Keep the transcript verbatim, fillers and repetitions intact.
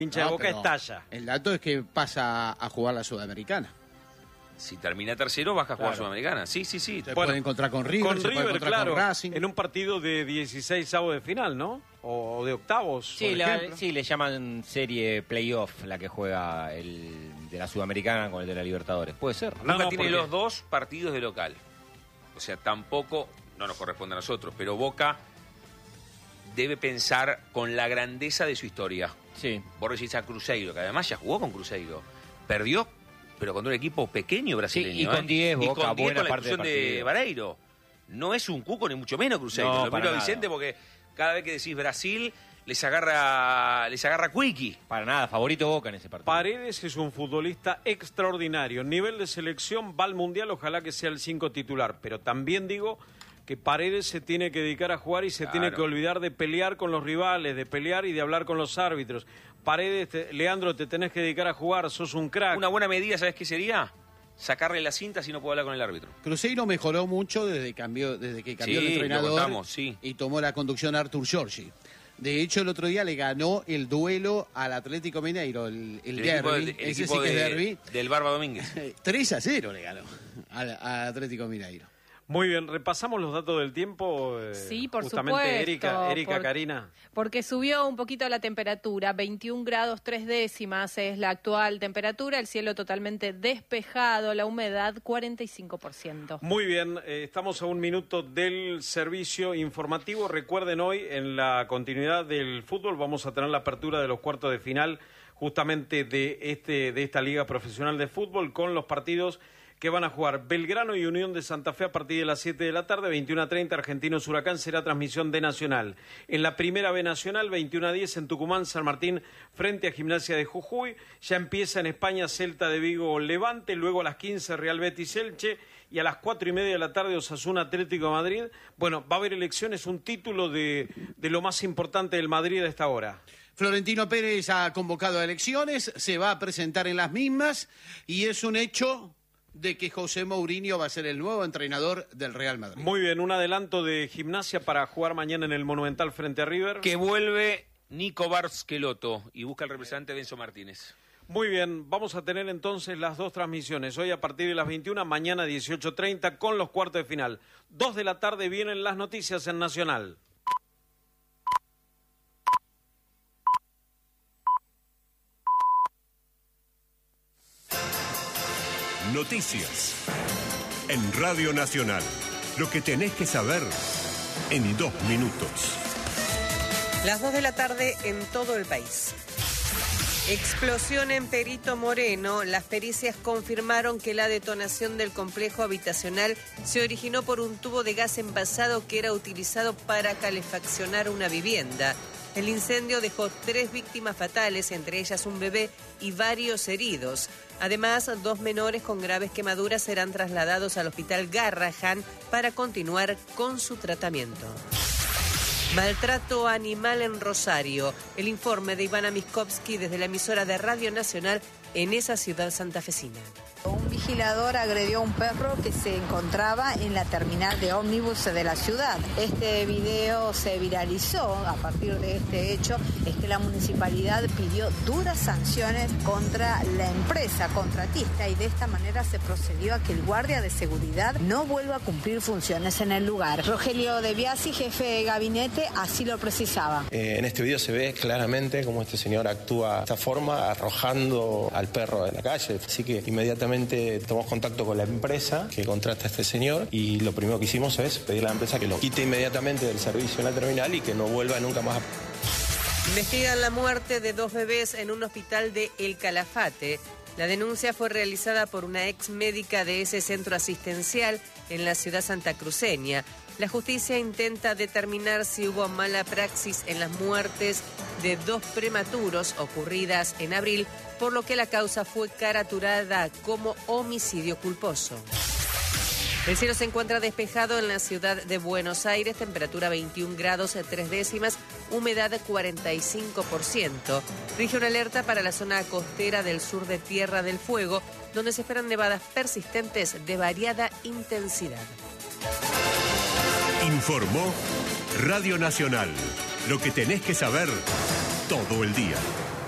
hincha No, de Boca pero estalla. El dato es que pasa a jugar la Sudamericana. Si termina tercero, baja a jugar Claro. Sudamericana. Sí, sí, sí. Se Bueno, puede encontrar con River, Con se puede River, encontrar claro, con Racing. en un partido de dieciséis avos de final, ¿no? O de octavos, Sí, por la- ejemplo. sí, le llaman serie playoff la que juega el de la Sudamericana con el de la Libertadores. Puede ser. No, Boca no, tiene porque- los dos partidos de local. O sea, tampoco, no nos corresponde a nosotros, pero Boca debe pensar con la grandeza de su historia. Sí. Vos decís a Cruzeiro, que además ya jugó con Cruzeiro. Perdió, pero con un equipo pequeño brasileño. Sí, y con ¿eh? diez, Y Boca, con diez buena con la parte del expulsión de partido. Vareiro. No es un cuco, ni mucho menos Cruzeiro. No, Lo para miro a nada. Vicente porque cada vez que decís Brasil, les agarra, les agarra Quickie. Para nada, favorito Boca en ese partido. Paredes es un futbolista extraordinario. Nivel de selección, va al Mundial, ojalá que sea el cinco titular. Pero también digo que Paredes se tiene que dedicar a jugar y se Claro. tiene que olvidar de pelear con los rivales, de pelear y de hablar con los árbitros. Paredes, te- Leandro, te tenés que dedicar a jugar, sos un crack. Una buena medida, ¿sabes qué sería? Sacarle la cinta si no puedo hablar con el árbitro. Cruzeiro mejoró mucho desde, cambió, desde que cambió Sí, el lo entrenador contamos, sí. y tomó la conducción Artur Giorgi. De hecho, el otro día le ganó el duelo al Atlético Mineiro, el, el, El equipo, derbi, del- el ese equipo sí que es de- derbi. del Barba Domínguez. tres a cero le ganó al, al Atlético Mineiro. Muy bien, repasamos los datos del tiempo. eh, Sí, por justamente supuesto. Erika, Erika por- Karina. Porque subió un poquito la temperatura, veintiún grados tres décimas es la actual temperatura, el cielo totalmente despejado, la humedad cuarenta y cinco por ciento. Muy bien, eh, estamos a un minuto del servicio informativo. Recuerden, hoy en la continuidad del fútbol vamos a tener la apertura de los cuartos de final justamente de, este, de esta Liga Profesional de Fútbol con los partidos que van a jugar Belgrano y Unión de Santa Fe a partir de las siete de la tarde, veintiuno a treinta, Argentinos Huracán, será transmisión de Nacional. En la primera B Nacional, veintiuno a diez en Tucumán, San Martín frente a Gimnasia de Jujuy. Ya empieza en España Celta de Vigo Levante, luego a las quince Real Betis Elche y a las cuatro y media de la tarde Osasuna Atlético de Madrid. Bueno, va a haber elecciones, un título de, de lo más importante del Madrid a esta hora. Florentino Pérez ha convocado a elecciones, se va a presentar en las mismas y es un hecho de que José Mourinho va a ser el nuevo entrenador del Real Madrid. Muy bien, un adelanto de Gimnasia para jugar mañana en el Monumental frente a River. Que vuelve Nico Barsqueloto y busca el representante Benzo Martínez. Muy bien, vamos a tener entonces las dos transmisiones. Hoy a partir de las veintiuna, mañana dieciocho treinta con los cuartos de final. Dos de la tarde vienen las noticias en Nacional. Noticias. En Radio Nacional. Lo que tenés que saber en dos minutos. Las dos de la tarde en todo el país. Explosión en Perito Moreno. Las pericias confirmaron que la detonación del complejo habitacional se originó por un tubo de gas envasado que era utilizado para calefaccionar una vivienda. El incendio dejó tres víctimas fatales, entre ellas un bebé y varios heridos. Además, dos menores con graves quemaduras serán trasladados al hospital Garrahan para continuar con su tratamiento. Maltrato animal en Rosario. El informe de Ivana Miskovsky desde la emisora de Radio Nacional en esa ciudad santafesina. Un vigilador agredió a un perro que se encontraba en la terminal de ómnibus de la ciudad. Este video se viralizó. A partir de este hecho es que la municipalidad pidió duras sanciones contra la empresa contratista y de esta manera se procedió a que el guardia de seguridad no vuelva a cumplir funciones en el lugar. Rogelio De Biasi, jefe de gabinete, así lo precisaba. Eh, en este video se ve claramente cómo este señor actúa de esta forma, arrojando al perro de la calle. Así que inmediatamente tomamos contacto con la empresa que contrata a este señor y lo primero que hicimos es pedirle a la empresa que lo quite inmediatamente del servicio en la terminal y que no vuelva nunca más a... Investigan la muerte de dos bebés en un hospital de El Calafate. La denuncia fue realizada por una ex médica de ese centro asistencial en la ciudad santacruceña. La justicia intenta determinar si hubo mala praxis en las muertes de dos prematuros ocurridas en abril, por lo que la causa fue caraturada como homicidio culposo. El cielo se encuentra despejado en la ciudad de Buenos Aires, temperatura veintiún grados tres décimas, humedad cuarenta y cinco por ciento. Rige una alerta para la zona costera del sur de Tierra del Fuego, donde se esperan nevadas persistentes de variada intensidad. Informó Radio Nacional. Lo que tenés que saber todo el día.